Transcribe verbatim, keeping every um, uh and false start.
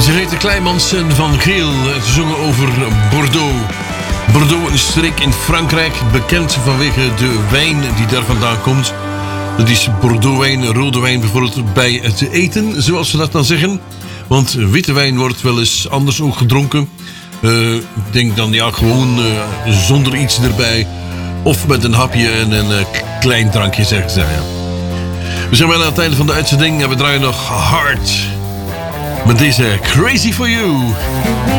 Ze heette Kleimans en Van Geel. Ze zongen over Bordeaux. Bordeaux, een streek in Frankrijk, bekend vanwege de wijn die daar vandaan komt. Dat is Bordeaux-wijn, rode wijn bijvoorbeeld bij het eten, zoals ze dat dan zeggen. Want witte wijn wordt wel eens anders ook gedronken. Uh, ik denk dan ja, gewoon uh, zonder iets erbij. Of met een hapje en een uh, klein drankje, zeggen ze. Ja. We zijn bijna aan het einde van de uitzending en we draaien nog hard met deze Crazy For You.